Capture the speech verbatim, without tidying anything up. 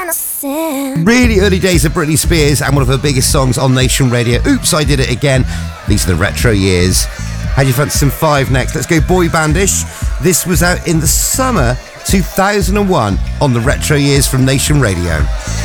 Really early days of Britney Spears and one of her biggest songs on Nation Radio. Oops, I Did It Again. These are the retro years. How do you fancy some Five next? Let's go Boy Bandish. This was out in the summer two thousand one on the retro years from Nation Radio.